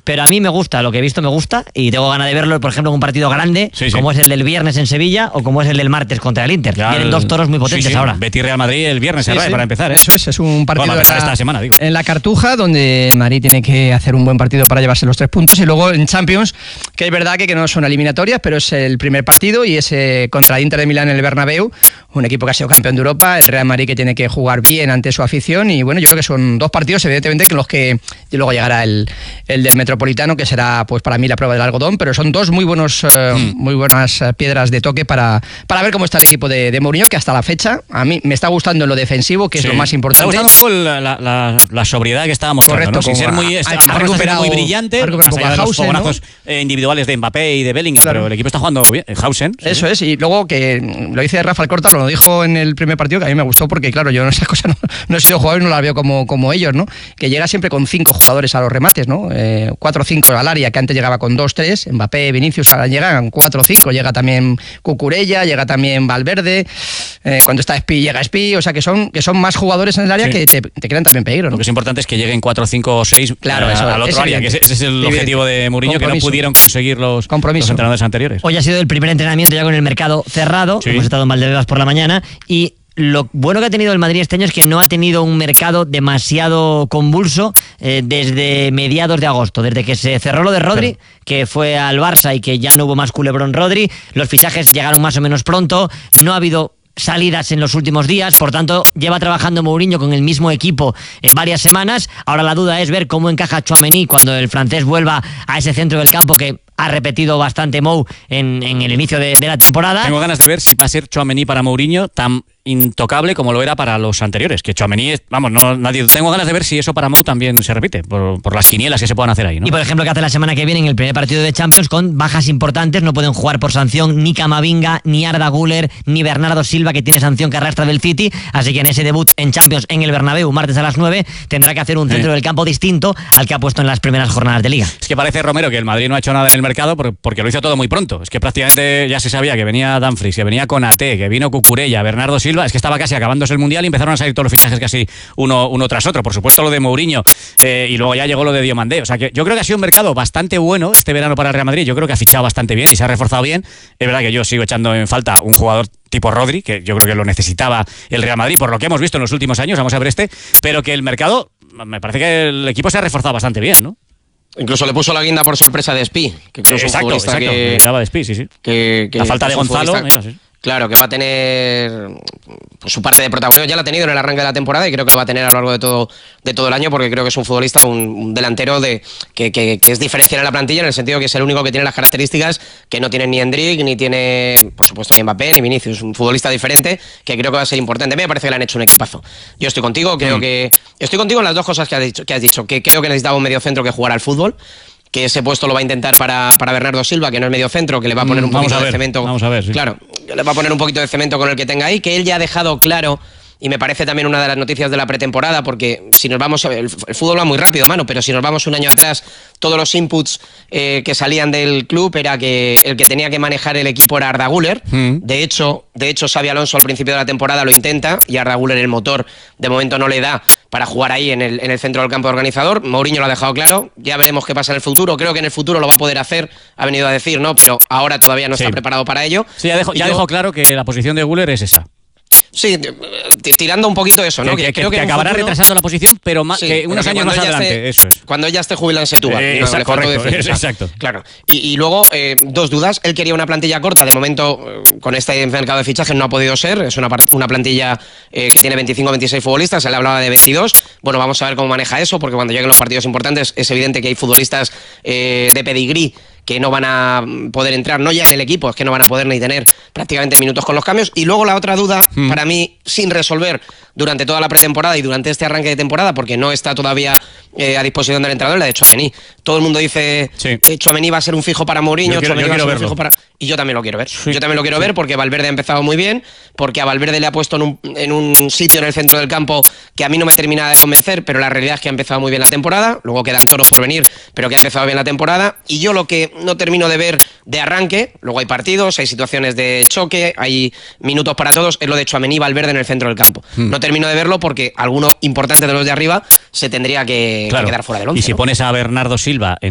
pero a mí me gusta, lo que he visto me gusta y tengo ganas de verlo, por ejemplo, en un partido grande, como es el del viernes en Sevilla o como es el del martes contra el Inter. Tienen dos toros muy potentes ahora. Betis-Real Madrid el viernes, para empezar. Eso es un partido esta semana, digo. En la Cartuja, donde Madrid tiene que hacer un buen partido para llevarse los 3 puntos, y luego en Champions, que es verdad que no son eliminatorias, pero es el primer partido y es contra el Inter de Milán en el Bernabéu, un equipo que ha sido campeón de Europa, el Real Madrid que tiene que jugar bien ante su afición, y bueno, yo creo que son 2 partidos evidentemente que los que y luego llegará el del Metropolitano, que será pues para mí la prueba del algodón, pero son 2 muy buenas piedras de toque para ver cómo está el equipo de Mourinho, que hasta la fecha a mí me está gustando en lo defensivo, que es lo más importante. Me está gustando un poco la sobriedad que estaba mostrando. Correcto, ¿no? Sin ser muy ha recuperado muy brillante, más allá de los fogonazos individuales de Mbappé y de Bellingham, pero el equipo está jugando bien, Hausen. Eso es, y luego que lo dice Rafa Alcorta, lo dijo en el primer partido, que a mí me gustó porque claro, yo esas cosas no he sido jugador y no las veo como ellos, ¿no? Que llega siempre con 5 jugadores a los remates, ¿no? 4 o 5 al área, que antes llegaba con 2, 3, Mbappé, Vinicius, ahora llegan 4 o 5, llega también Cucurella, llega también Valverde, cuando está Spi llega Spi, o sea que son más jugadores en el área que te crean también peligro, ¿no? Lo que es importante es que lleguen 4, 5 o 6 al otro área, que ese es el objetivo de Mourinho, que no pudieron conseguir los entrenadores anteriores. Hoy ha sido el primer entrenamiento ya con el mercado cerrado, hemos estado en Valdebebas por la mañana, y lo bueno que ha tenido el Madrid este año es que no ha tenido un mercado demasiado convulso desde mediados de agosto, desde que se cerró lo de Rodri, que fue al Barça y que ya no hubo más culebrón Rodri. Los fichajes llegaron más o menos pronto, no ha habido salidas en los últimos días, por tanto lleva trabajando Mourinho con el mismo equipo en varias semanas. Ahora la duda es ver cómo encaja Tchouaméni cuando el francés vuelva a ese centro del campo que ha repetido bastante Mou en el inicio de la temporada. Tengo ganas de ver si va a ser Tchouaméni para Mourinho tan intocable como lo era para los anteriores, que Tchouaméni tengo ganas de ver si eso para Mou también se repite, por las quinielas que se puedan hacer ahí, ¿no? Y por ejemplo, que hace la semana que viene en el primer partido de Champions con bajas importantes, no pueden jugar por sanción ni Camavinga, ni Arda Güler, ni Bernardo Silva, que tiene sanción que arrastra del City, así que en ese debut en Champions en el Bernabéu, martes a las 9, tendrá que hacer un centro del campo distinto al que ha puesto en las primeras jornadas de Liga. Es que parece, Romero, que el Madrid no ha hecho nada en el mercado porque lo hizo todo muy pronto. Es que prácticamente ya se sabía que venía Dumfries, que venía Konaté, que vino Cucurella, Bernardo Silva. Es que estaba casi acabándose el Mundial y empezaron a salir todos los fichajes casi uno tras otro. Por supuesto lo de Mourinho, y luego ya llegó lo de Diomandé. O sea que yo creo que ha sido un mercado bastante bueno este verano para el Real Madrid. Yo creo que ha fichado bastante bien y se ha reforzado bien. Es verdad que yo sigo echando en falta un jugador tipo Rodri, que yo creo que lo necesitaba el Real Madrid por lo que hemos visto en los últimos años. Vamos a ver pero que el mercado, me parece que el equipo se ha reforzado bastante bien, ¿no? Incluso le puso la guinda por sorpresa de Spi, que creo que es un futbolista que daba de Spi, sí. Que la falta de Gonzalo, mira, sí. Claro, que va a tener pues, su parte de protagonismo. Ya la ha tenido en el arranque de la temporada y creo que lo va a tener a lo largo de todo el año, porque creo que es un futbolista, un delantero que es diferencial en la plantilla, en el sentido que es el único que tiene las características que no tiene ni Endrick, ni tiene, por supuesto, ni Mbappé, ni Vinicius. Un futbolista diferente que creo que va a ser importante. Me parece que le han hecho un equipazo. Yo estoy contigo, estoy contigo en las 2 cosas que has dicho, que creo que necesitaba un mediocentro que jugara al fútbol, que ese puesto lo va a intentar para Bernardo Silva, que no es medio centro, que le va a poner un poquito de cemento. Vamos a ver, sí. Claro, le va a poner un poquito de cemento con el que tenga ahí, que él ya ha dejado claro, y me parece también una de las noticias de la pretemporada, porque si nos vamos, el fútbol va muy rápido, mano, pero si nos vamos un año atrás, todos los inputs que salían del club era que el que tenía que manejar el equipo era Arda Güler. De hecho, Xabi Alonso al principio de la temporada lo intenta, y Arda Güler el motor de momento no le da para jugar ahí en el centro del campo organizador. Mourinho lo ha dejado claro, ya veremos qué pasa en el futuro. Creo que en el futuro lo va a poder hacer, ha venido a decir, ¿no? Pero ahora todavía no está preparado para ello. Sí, ya dejó claro que la posición de Güler es esa. Sí, tirando un poquito eso, ¿no? Que acabará retrasando la posición, pero que unos años más adelante, eso es. Cuando ya esté jubilado en Setúbal. Exacto. Claro. Y luego, 2 dudas. Él quería una plantilla corta, de momento, con este mercado de fichajes no ha podido ser. Es una plantilla que tiene 25 o 26 futbolistas, se le hablaba de 22. Bueno, vamos a ver cómo maneja eso, porque cuando lleguen los partidos importantes es evidente que hay futbolistas de pedigrí que no van a poder entrar, no ya en el equipo, es que no van a poder ni tener prácticamente minutos con los cambios. Y luego la otra duda, para mí, sin resolver durante toda la pretemporada y durante este arranque de temporada, porque no está todavía a disposición del entrenador, la de Tchouaméni. Todo el mundo dice Tchouaméni va a ser un fijo para Mourinho, Tchouaméni va a ser un fijo para... Y yo también lo quiero ver. Yo también lo quiero ver, porque Valverde ha empezado muy bien, porque a Valverde le ha puesto en un sitio en el centro del campo que a mí no me termina de convencer, pero la realidad es que ha empezado muy bien la temporada. Luego quedan toros por venir, pero que ha empezado bien la temporada. Y yo lo que no termino de ver de arranque, luego hay partidos, hay situaciones de choque, hay minutos para todos, es lo de Tchouaméni y Valverde en el centro del campo. No termino de verlo porque alguno importante de los de arriba se tendría que quedar fuera del once. Y si pones a Bernardo Silva